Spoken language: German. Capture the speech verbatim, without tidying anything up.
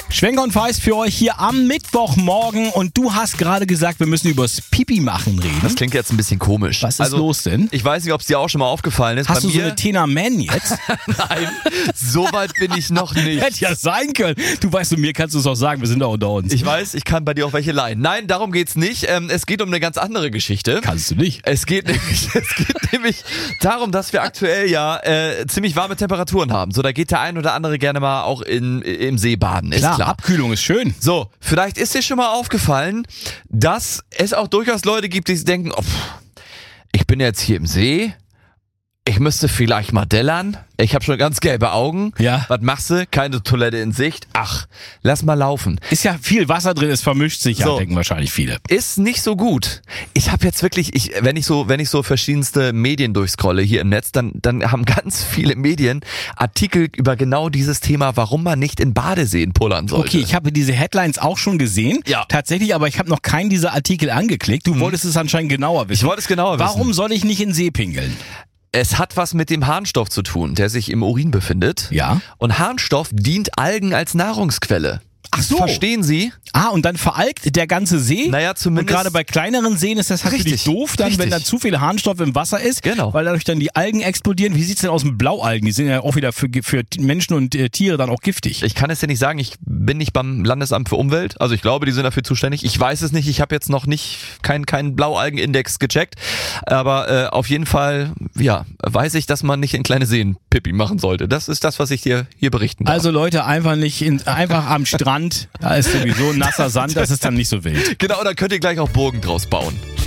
Schwenker und Feist für euch hier am Mittwochmorgen und du hast gerade gesagt, wir müssen übers Pipi machen reden. Das klingt jetzt ein bisschen komisch. Was ist also, los denn? Ich weiß nicht, ob es dir auch schon mal aufgefallen ist. Hast Bei du mir, so eine Tina Man jetzt? Nein, so weit bin ich noch nicht. Hätte ja sein können. Du weißt, mir kannst du es auch sagen, wir sind da unter uns. Ich weiß, ich kann bei dir auch welche leihen. Nein, darum geht's nicht. Ähm, es geht um eine ganz andere Geschichte. Kannst du nicht. Es geht nämlich, es geht nämlich darum, dass wir aktuell ja äh, ziemlich warme Temperaturen haben. So, da geht der ein oder andere gerne mal auch in, im See baden, ist Klar, klar. Abkühlung ist schön. So, vielleicht ist dir schon mal aufgefallen, dass es auch durchaus Leute gibt, die sich denken, oh, pff, ich bin jetzt hier im See, ich müsste vielleicht mal dellern, ich habe schon ganz gelbe Augen. Ja. Was machst du? Keine Toilette in Sicht. Ach, lass mal laufen. Ist ja viel Wasser drin, es vermischt sich ja, So. denken wahrscheinlich viele. Ist nicht so gut. Ich habe jetzt wirklich, ich, wenn ich so, wenn ich so verschiedenste Medien durchscrolle hier im Netz, dann, dann haben ganz viele Medien Artikel über genau dieses Thema, warum man nicht in Badeseen pullern sollte. Okay, ich habe diese Headlines auch schon gesehen. Ja. Tatsächlich, aber ich habe noch keinen dieser Artikel angeklickt. Du wolltest es anscheinend genauer wissen. Ich wollte es genauer wissen. Warum soll ich nicht in den See pinkeln? Es hat was mit dem Harnstoff zu tun, der sich im Urin befindet. Ja. Und Harnstoff dient Algen als Nahrungsquelle. Ach so. Verstehen Sie? Ah, und dann veralgt der ganze See? Naja, zumindest. Und gerade bei kleineren Seen ist das natürlich Richtig, doof, dann, richtig. wenn da zu viel Harnstoff im Wasser ist, Genau. weil dadurch dann die Algen explodieren. Wie sieht's denn aus mit Blaualgen? Die sind ja auch wieder für, für Menschen und äh, Tiere dann auch giftig. Ich kann es dir nicht sagen, ich bin nicht beim Landesamt für Umwelt, also ich glaube, die sind dafür zuständig. Ich weiß es nicht, ich habe jetzt noch nicht keinen keinen Blaualgenindex gecheckt, aber äh, auf jeden Fall, ja, weiß ich, dass man nicht in kleine Seen Pipi machen sollte. Das ist das, was ich dir hier berichten darf. Also Leute, einfach nicht in, einfach am Strand, da ist sowieso nasser Sand, das ist dann nicht so wild. Genau, da könnt ihr gleich auch Burgen draus bauen.